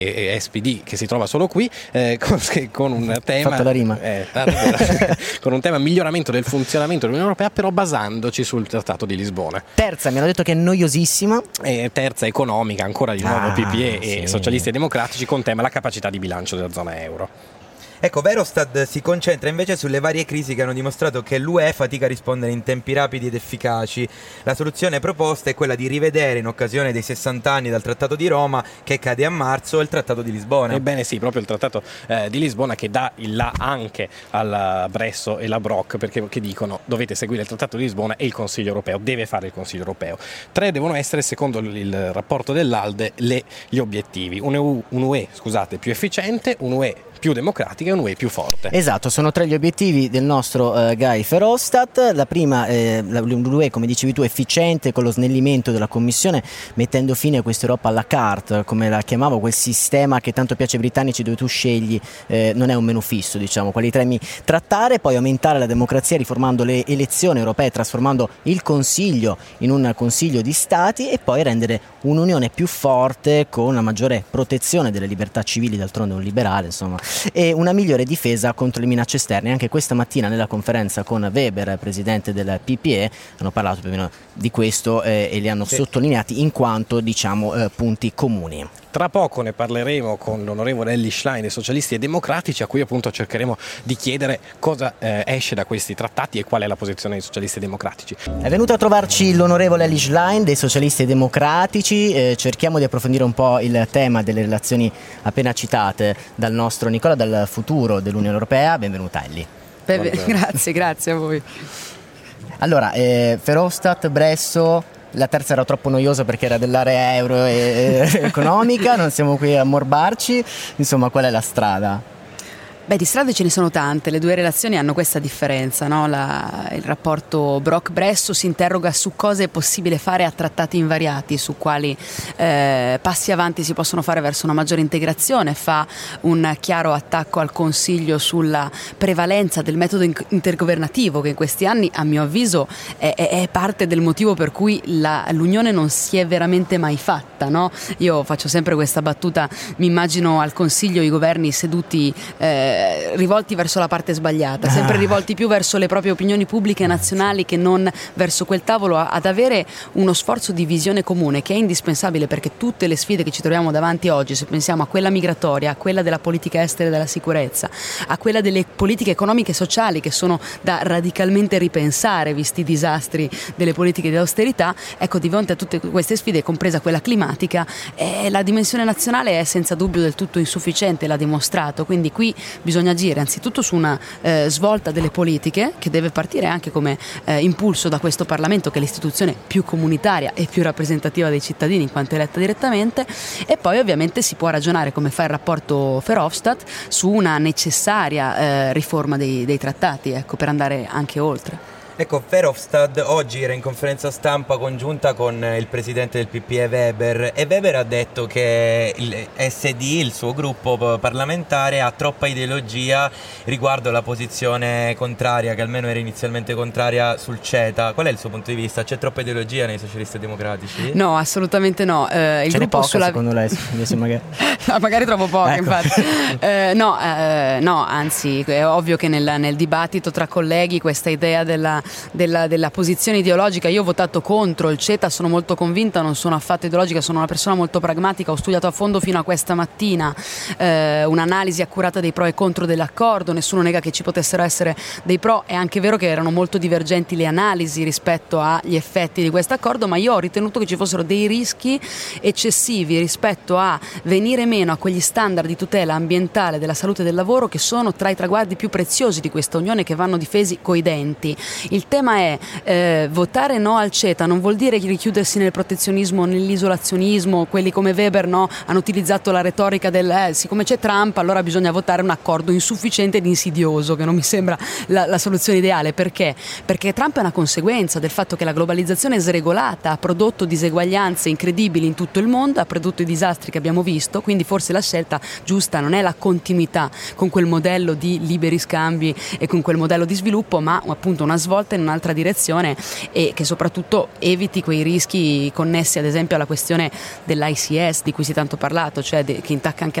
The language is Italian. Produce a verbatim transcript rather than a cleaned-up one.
e S P D che si trova solo qui, eh, con, con un tema fatto la rima. Eh, con un tema miglioramento del funzionamento dell'Unione Europea, però basandoci sul Trattato di Lisbona. Terza, mi hanno detto che è noiosissima. E terza, economica, ancora di nuovo ah, P P E sì. e Socialisti e Democratici, con tema la capacità di bilancio della zona euro. Ecco, Verhofstadt si concentra invece sulle varie crisi che hanno dimostrato che l'U E fatica a rispondere in tempi rapidi ed efficaci. La soluzione proposta è quella di rivedere, in occasione dei sessanta anni dal Trattato di Roma, che cade a marzo, il Trattato di Lisbona. Ebbene sì, proprio il Trattato eh, di Lisbona, che dà il là anche alla Bresso e la Brok, perché che dicono dovete seguire il Trattato di Lisbona e il Consiglio europeo deve fare il Consiglio europeo. Tre devono essere, secondo il rapporto dell'Alde, le, gli obiettivi. Un'U E scusate, più efficiente, un'U E più democratica e un'U E più forte. Esatto, sono tre gli obiettivi del nostro uh, Guy Verhofstadt. La prima, eh, l'U E, come dicevi tu, efficiente, con lo snellimento della Commissione, mettendo fine a questa Europa à la carte, come la chiamavo, quel sistema che tanto piace ai britannici, dove tu scegli, eh, non è un menu fisso, diciamo, quali temi trattare. Poi aumentare la democrazia riformando le elezioni europee, trasformando il Consiglio in un Consiglio di Stati, e poi rendere un'Unione più forte, con una maggiore protezione delle libertà civili, d'altronde un liberale, insomma, e una migliore difesa contro le minacce esterne. Anche questa mattina nella conferenza con Weber, presidente del P P E, hanno parlato più o meno di questo eh, e li hanno sì. sottolineati in quanto, diciamo, eh, punti comuni. Tra poco ne parleremo con l'onorevole Elly Schlein dei Socialisti e Democratici, a cui appunto cercheremo di chiedere cosa eh, esce da questi trattati e qual è la posizione dei Socialisti e Democratici. È venuto a trovarci l'onorevole Elly Schlein dei Socialisti e Democratici, eh, cerchiamo di approfondire un po' il tema delle relazioni appena citate dal nostro Nicola, dal futuro dell'Unione Europea. Benvenuta Elly. Beh, grazie, grazie a voi. Allora, eh, Verhofstadt, Bresso. La terza era troppo noiosa perché era dell'area euro e economica, non siamo qui a morbarci, insomma, qual è la strada? Beh, di strade ce ne sono tante, le due relazioni hanno questa differenza, no? La, il rapporto Brok-Bresso si interroga su cosa è possibile fare a trattati invariati, su quali eh, passi avanti si possono fare verso una maggiore integrazione, fa un chiaro attacco al Consiglio sulla prevalenza del metodo intergovernativo, che in questi anni, a mio avviso, è, è parte del motivo per cui la, l'Unione non si è veramente mai fatta, no? Io faccio sempre questa battuta, mi immagino al Consiglio i governi seduti eh, rivolti verso la parte sbagliata, sempre rivolti più verso le proprie opinioni pubbliche nazionali che non verso quel tavolo, ad avere uno sforzo di visione comune che è indispensabile, perché tutte le sfide che ci troviamo davanti oggi, se pensiamo a quella migratoria, a quella della politica estera e della sicurezza, a quella delle politiche economiche e sociali, che sono da radicalmente ripensare visti i disastri delle politiche di austerità, ecco, di fronte a tutte queste sfide, compresa quella climatica, eh, la dimensione nazionale è senza dubbio del tutto insufficiente, l'ha dimostrato, quindi qui bisogna agire anzitutto su una eh, svolta delle politiche, che deve partire anche come eh, impulso da questo Parlamento, che è l'istituzione più comunitaria e più rappresentativa dei cittadini in quanto eletta direttamente, e poi ovviamente si può ragionare, come fa il rapporto Verhofstadt, su una necessaria eh, riforma dei, dei trattati, ecco, per andare anche oltre. Ecco, Verhofstadt oggi era in conferenza stampa congiunta con il presidente del P P E Weber, e Weber ha detto che il S D, il suo gruppo parlamentare, ha troppa ideologia riguardo alla posizione contraria, che almeno era inizialmente contraria, sul CETA. Qual è il suo punto di vista? C'è troppa ideologia nei Socialisti Democratici? No, assolutamente no. Eh, il Ce gruppo n'è poca, sulla... secondo lei? Magari... no, magari troppo poca, ecco. infatti. Eh, no, eh, no, anzi, è ovvio che nel, nel dibattito tra colleghi questa idea della Della, della posizione ideologica, io ho votato contro il CETA, sono molto convinta, non sono affatto ideologica, sono una persona molto pragmatica, ho studiato a fondo fino a questa mattina eh, un'analisi accurata dei pro e contro dell'accordo, nessuno nega che ci potessero essere dei pro, è anche vero che erano molto divergenti le analisi rispetto agli effetti di questo accordo, ma io ho ritenuto che ci fossero dei rischi eccessivi rispetto a venire meno a quegli standard di tutela ambientale, della salute e del lavoro, che sono tra i traguardi più preziosi di questa Unione, che vanno difesi coi denti. Il tema è eh, votare no al CETA non vuol dire richiudersi nel protezionismo, nell'isolazionismo. Quelli come Weber, no, hanno utilizzato la retorica del eh, siccome c'è Trump allora bisogna votare un accordo insufficiente ed insidioso, che non mi sembra la, la soluzione ideale. Perché? Perché Trump è una conseguenza del fatto che la globalizzazione sregolata ha prodotto diseguaglianze incredibili in tutto il mondo, ha prodotto i disastri che abbiamo visto, quindi forse la scelta giusta non è la continuità con quel modello di liberi scambi e con quel modello di sviluppo, ma appunto una svolta svolta in un'altra direzione e che soprattutto eviti quei rischi connessi ad esempio alla questione dell'I C S di cui si è tanto parlato, cioè de- che intacca anche